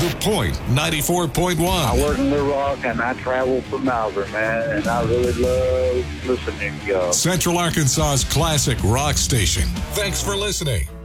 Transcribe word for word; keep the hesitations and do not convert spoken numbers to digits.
The Point ninety-four point one. I work in Little Rock and I travel for Malvern, man, and I really love listening to y'all. Central Arkansas's classic rock station. Thanks for listening.